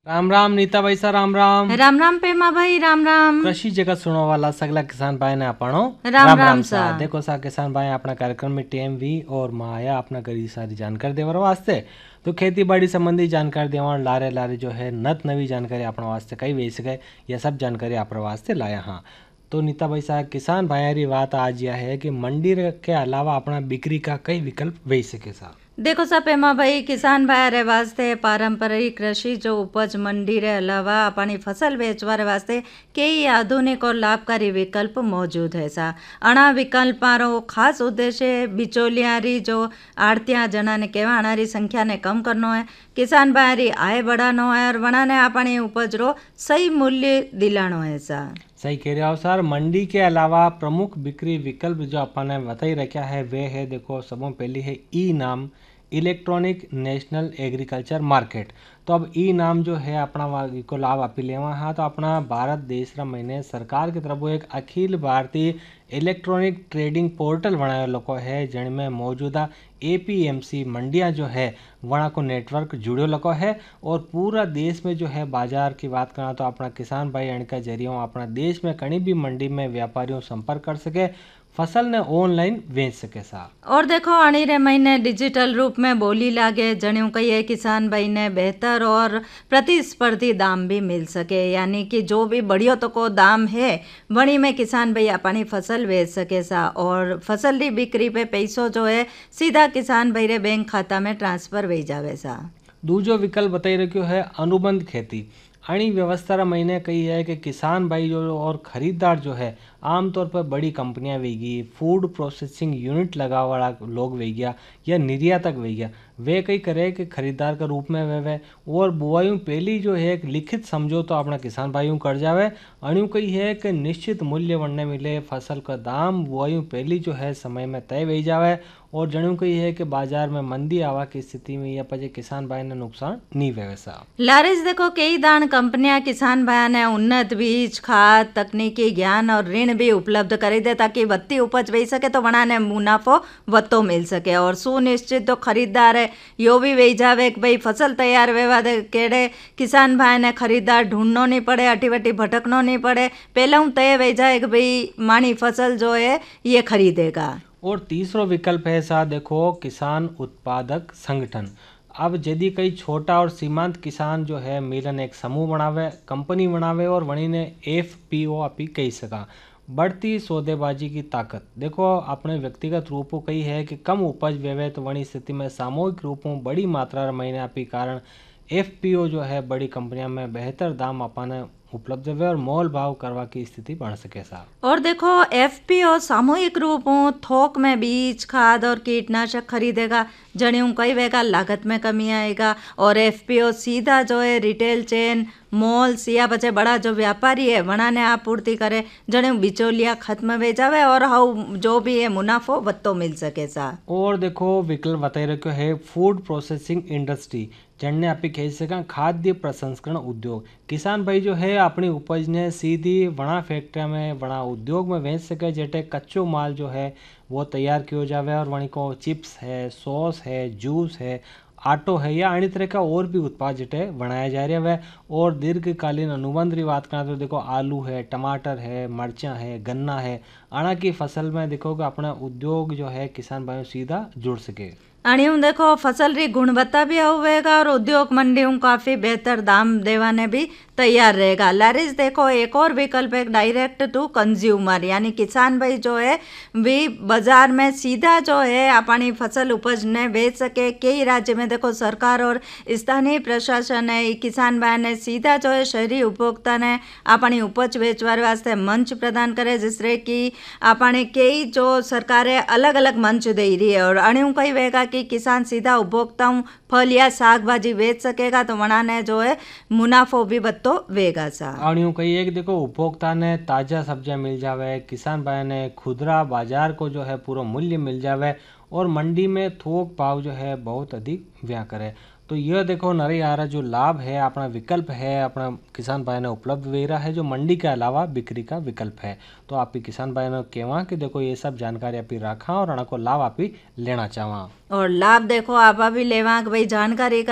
राम राम नीता भाई सा राम राम। राम राम पेमा भाई राम राम। कृषि जगत सुनो वाला सगला किसान भाई ने आपणो राम राम सा। सा। देखो सा किसान भाई अपना कार्यक्रम में टीएमवी और माया अपना करी सारी जानकारी देवर वास्ते तो खेती बाड़ी संबंधी जानकारी देवा लारे लारे जो है नत नवी जानकारी अपने वास्ते कई वे सके यह सब जानकारी अपने वास्ते लाया। हाँ तो नीता भाई साहब किसान भाई बात आज यह है कि मंडी के अलावा अपना बिक्री का कई विकल्प वे सके सा। देखो सा पेमा भाई किसान भाई रे वास्ते पारंपरिक कृषि जो उपज मंडी रे अलावा अपनी फसल बेचवा रे वास्ते कई आधुनिक और लाभकारी विकल्प मौजूद है सा। अणा विकल्पारो खास उद्देश्य बिचौलियारी जो आड़तिया जना ने केवा अणारी संख्या ने कम करनो है, किसान भाई री आय बढ़ानो है और वणा ने अपनी उपज रो सही मूल्य दिलानो है सा। सही कह रहे हो सर। मंडी के अलावा प्रमुख बिक्री विकल्प जो अपन ने बताई रखा है वे है देखो सबों पहली है ई नाम इलेक्ट्रॉनिक नेशनल एग्रीकल्चर मार्केट। तो अब ई नाम जो है अपना को लाभ आप लेवा। हाँ तो अपना भारत देश रा महीने सरकार की तरफ एक Akhil Bharatiya electronic trading portal बनाया लोगों है जिनमें मौजूदा एपीएमसी मंडियां जो है वहाँ को नेटवर्क जुड़ो लको है और पूरा देश में जो है बाजार की बात करना तो अपना किसान भाई इनका जरिए अपना देश में कहीं भी मंडी में व्यापारियों संपर्क कर सके फसल ने ऑनलाइन बेच सके सा। और देखो आने रे महीने डिजिटल रूप में बोली लागे जणियों कहिए किसान भाई ने बेहतर और प्रतिस्पर्धी दाम भी मिल सके, यानी कि जो भी बढ़िया तो को दाम है वणी में किसान भाई अपनी फसल बेच सके सा और फसल की बिक्री पे पैसों जो है सीधा किसान भाई रे बैंक खाता में ट्रांसफर हो जावे सा। दूसरो विकल्प बताई रखियो है अनुबंध खेती। अणी व्यवस्था रा महीने कही है कि किसान भाई जो और खरीदार जो है आमतौर पर बड़ी कंपनियां वेगी फूड प्रोसेसिंग यूनिट लगा वाला लोग वे गया या निर्यातक वे गया वे कई करे कि खरीदार के रूप में वे और बुआईयों पहली जो है एक लिखित समझौता अपना किसान भाइयों कर जावे। अणु कही है कि निश्चित मूल्य बनने मिले फसल का दाम बुआईयों पहली जो है समय में तय हो जावे और जणु कही है कि बाजार में मंदी आवा की स्थिति में या पजे किसान भाई ने नुकसान नहीं वे वैसा। लारिस देखो कई दान कंपनियां किसान भाई ने उन्नत बीज खाद तकनीकी ज्ञान और ऋण भी उपलब्ध कर दे ताकि वत्ती उपज वे सके तो वणा ने मुनाफो वत्तो मिल सके और सुनिश्चित तो खरीदार है यो भी वे जावे कि भाई फसल तैयार वेवा दे केड़े किसान भाई ने खरीदार ढूंढनो नहीं पड़े अटी वटी भटकनो नहीं पड़े, पहले हूँ तय वे जाए कि भाई मानी फसल जो है ये खरीदेगा। और तीसरो विकल्प है सा देखो किसान उत्पादक संगठन। अब यदि कई छोटा और सीमांत किसान जो है मिलन एक समूह बनावे कंपनी बनावे और वहीं ने एफपीओ अपी कही सका। बढ़ती सौदेबाजी की ताकत देखो अपने व्यक्तिगत रूपों कही है कि कम उपज वेवे तो वही स्थिति में सामूहिक रूपों बड़ी मात्रा महीने अपी कारण एफपीओ जो है बड़ी कंपनियों में बेहतर दाम अपने उपलब्ध है और मोल भाव करवा की स्थिति बन सके सा। और देखो एफपीओ सामूहिक रूपों थोक में बीज खाद और कीटनाशक खरीदेगा जणियों कई वेगा लागत में कमी आएगा और एफपीओ सीधा जो है रिटेल चेन मॉल्स या बचे बड़ा जो व्यापारी है वणा ने आपूर्ति करे जणियों बिचौलिया खत्म हो जावे और हाउ जो भी है मुनाफो वत्तो मिल सके सा। और देखो विकल्प बताई रखो है फूड प्रोसेसिंग इंडस्ट्री जन्ने आप कह सका खाद्य प्रसंस्करण उद्योग। किसान भाई जो है अपनी उपज ने सीधी वणा फैक्ट्री में वणा उद्योग में बेच सके जेटे कच्चो माल जो है वो तैयार किया जावे और वहीं को चिप्स है सॉस है जूस है आटो है या अन्य तरह का और भी उत्पाद जटे बनाया जा रहा है। और दीर्घकालीन अनुबंध की बात करें तो देखो आलू है टमाटर है मर्चा है गन्ना है आना की फसल में देखो कि अपना उद्योग जो है किसान भाइयों सीधा जुड़ सके। अणियों देखो फसल की गुणवत्ता भी होगा और उद्योग मंडियों काफ़ी बेहतर दाम देवाने भी तैयार रहेगा। लारिस देखो एक और विकल्प है डायरेक्ट टू कंज्यूमर, यानी किसान भाई जो है भी बाजार में सीधा जो है अपनी फसल उपज ने बेच सके। कई राज्य में देखो सरकार और स्थानीय प्रशासन है किसान भाई ने सीधा जो है शहरी उपभोक्ता ने अपनी उपज बेचवा वास्ते मंच प्रदान करे जिससे कि अपने कई जो सरकारें अलग अलग मंच दे रही है और अणियों कई वेगा कि किसान सीधा उपभोक्ताओं फल या साग भाजी बेच सकेगा तो वणा ने जो है मुनाफो भी बत्तो वेगा सा। और यूँ कहिए कि देखो उपभोक्ता ने ताज़ा सब्जियां मिल जावे किसान भाई ने खुदरा बाजार को जो है पूरा मूल्य मिल जावे और मंडी में थोक भाव जो है बहुत अधिक व्या करे। तो यह देखो नरे आ रहा जो लाभ है अपना विकल्प है अपना किसान भाई ने उपलब्ध वे रहा है जो मंडी के अलावा बिक्री का विकल्प है। तो आप किसान भाई ने कहवा कि देखो ये सब जानकारी आप रखा और को लाभ आप लेना चाहवा और लाभ देखो आप भी लेवा भाई जानकारी